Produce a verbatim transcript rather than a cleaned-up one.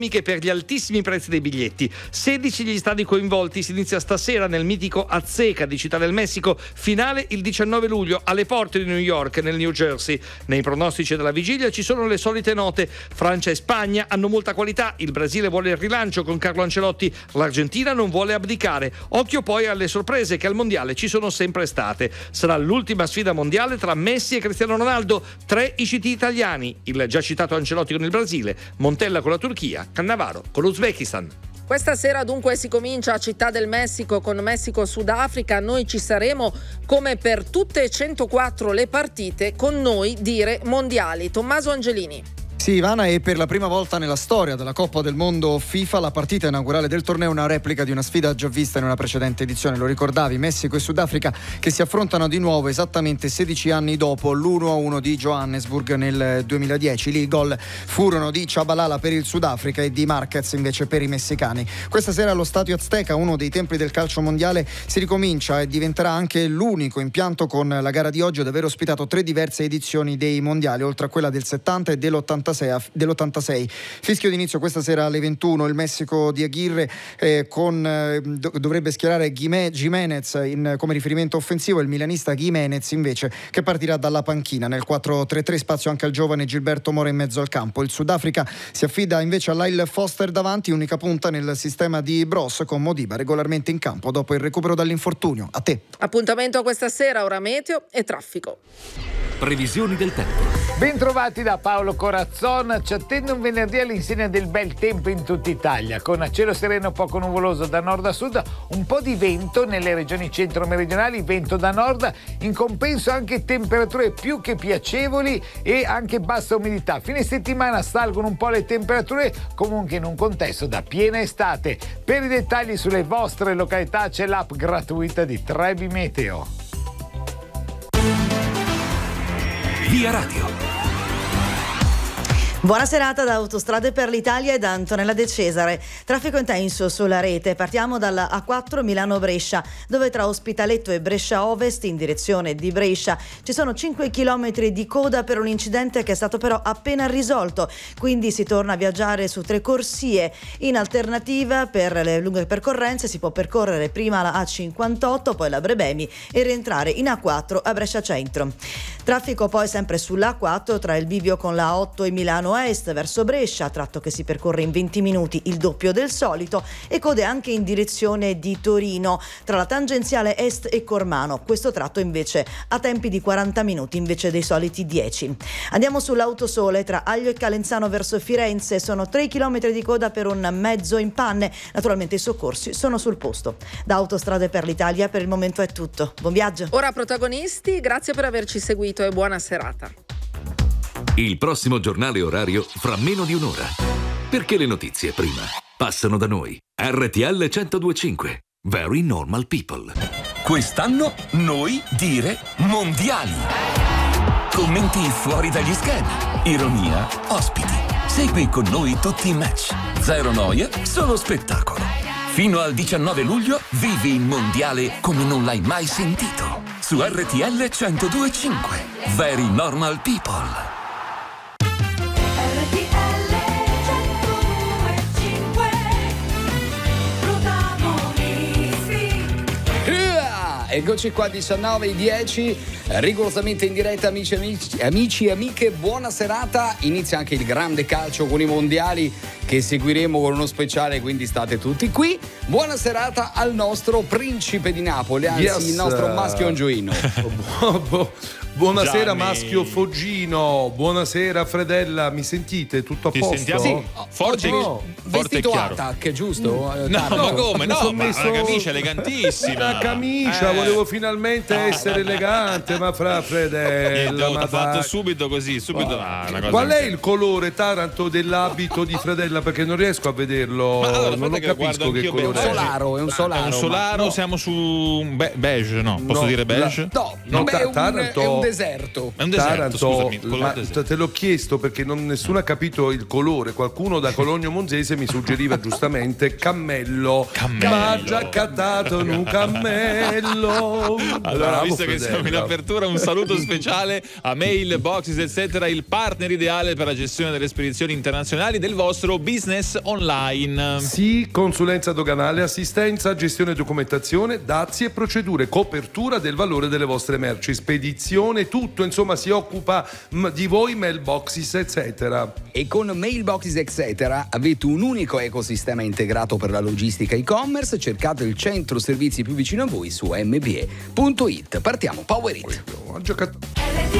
che per gli altissimi prezzi dei biglietti. sedici gli stadi coinvolti, si inizia stasera nel mitico Azteca di Città del Messico, finale il diciannove luglio alle porte di New York, nel New Jersey. Nei pronostici della vigilia ci sono le solite note: Francia e Spagna hanno molta qualità, il Brasile vuole il rilancio con Carlo Ancelotti, l'Argentina non vuole abdicare. Occhio poi alle sorprese che al mondiale ci sono sempre state. Sarà l'ultima sfida mondiale tra Messi e Cristiano Ronaldo, tre I C T italiani, il già citato Ancelotti con il Brasile, Montella con la Turchia, Cannavaro con l'Uzbekistan. Questa sera dunque si comincia a Città del Messico con Messico-Sudafrica. Noi ci saremo come per tutte e centoquattro le partite, con noi dire mondiali. Tommaso Angelini. Sì, Ivana, e per la prima volta nella storia della Coppa del Mondo FIFA la partita inaugurale del torneo è una replica di una sfida già vista in una precedente edizione. Lo ricordavi, Messico e Sudafrica che si affrontano di nuovo esattamente sedici anni dopo l'uno a uno di Johannesburg nel duemiladieci. Lì i gol furono di Chabalala per il Sudafrica e di Marquez invece per i messicani. Questa sera allo Stadio Azteca, uno dei templi del calcio mondiale, si ricomincia e diventerà anche l'unico impianto con la gara di oggi ad aver ospitato tre diverse edizioni dei mondiali, oltre a quella del settanta e dell'ottantasei. dell'ottantasei. Fischio d'inizio questa sera alle ventuno. Il Messico di Aguirre eh, con, eh, do, dovrebbe schierare Giménez in, come riferimento offensivo, il milanista Giménez invece che partirà dalla panchina. Nel quattro tre tre spazio anche al giovane Gilberto Mora in mezzo al campo. Il Sudafrica si affida invece a Lyle Foster davanti, unica punta nel sistema di Bros, con Modiba regolarmente in campo dopo il recupero dall'infortunio. A te. Appuntamento a questa sera, ora meteo e traffico. Previsioni del tempo. Bentrovati da Paolo Corazzon. Ci attende un venerdì all'insegna del bel tempo in tutta Italia, con cielo sereno poco nuvoloso da nord a sud, un po' di vento nelle regioni centro-meridionali, vento da nord, in compenso anche temperature più che piacevoli e anche bassa umidità. Fine settimana salgono un po' le temperature, comunque in un contesto da piena estate. Per i dettagli sulle vostre località c'è l'app gratuita di Trebi Meteo. Via Radio. Buona serata da Autostrade per l'Italia e da Antonella De Cesare. Traffico intenso sulla rete. Partiamo dalla A quattro Milano-Brescia, dove tra Ospitaletto e Brescia Ovest in direzione di Brescia ci sono cinque chilometri di coda per un incidente che è stato però appena risolto. Quindi si torna a viaggiare su tre corsie. In alternativa, per le lunghe percorrenze si può percorrere prima la A cinquantotto, poi la Brebemi e rientrare in A quattro a Brescia Centro. Traffico poi sempre sulla A quattro tra il bivio con la A otto e Milano Est verso Brescia, tratto che si percorre in venti minuti, il doppio del solito, e code anche in direzione di Torino tra la tangenziale Est e Cormano. Questo tratto invece ha tempi di quaranta minuti invece dei soliti dieci. Andiamo sull'Autosole tra Aglio e Calenzano verso Firenze, sono tre chilometri di coda per un mezzo in panne. Naturalmente i soccorsi sono sul posto. Da Autostrade per l'Italia per il momento è tutto. Buon viaggio. Ora protagonisti, grazie per averci seguito e buona serata. Il prossimo giornale orario fra meno di un'ora. Perché le notizie prima passano da noi. R T L centodue e cinque. Very Normal People. Quest'anno noi dire mondiali. Commenti fuori dagli schemi. Ironia, ospiti. Segui con noi tutti i match. Zero noia, solo spettacolo. Fino al diciannove luglio vivi il mondiale come non l'hai mai sentito. Su R T L centodue e cinque. Very Normal People. Eccoci qua, diciannove e dieci, rigorosamente in diretta, amici, amici, amici e amiche, buona serata. Inizia anche il grande calcio con i mondiali che seguiremo con uno speciale, quindi state tutti qui. Buona serata al nostro principe di Napoli, anzi yes. Il nostro maschio angioino. Buonasera Gianni. Maschio Foggino, buonasera Fredella, mi sentite? Tutto a Ci posto? sentiamo Sì, forte, oggi forte e vestito chiaro. attack, giusto? No, Tardo. ma come? Mi No, son ma messo una camicia elegantissima. Una camicia, Eh. volevo finalmente essere elegante, ma fra Niente, Fredella, ho ma fatto dai. subito così, subito. Ah, una cosa Qual è incredibile. il colore Taranto dell'abito di Fredella? Perché non riesco a vederlo, Ma allora, non lo aspetta che guardo capisco che anch'io bene. colore È è. un solaro, è un È solaro. un solaro, ma- siamo su un be- beige, no? Posso No, dire beige? No, No, beh, Ta- è un, Taranto è un deserto. È un deserto, Taranto, scusami, color ma deserto. te l'ho chiesto perché non, nessuno ha capito il colore. Qualcuno da Cologno Monzese mi suggeriva giustamente cammello. Cammello. Ma già cattato in un cammello. Allora, Bravo, visto che siamo in Fedella. apertura, un saluto speciale a Mail, Boxes, eccetera, il partner ideale per la gestione delle spedizioni internazionali del vostro business online. Sì, consulenza doganale, assistenza, gestione e documentazione, dazi e procedure, copertura del valore delle vostre merci, spedizione, tutto, insomma, si occupa mm, di voi, mailboxes, eccetera. E con Mailboxes Etc. avete un unico ecosistema integrato per la logistica e-commerce. Cercate il centro servizi più vicino a voi su m b e punto it. Partiamo, Power It. Ho giocato. R T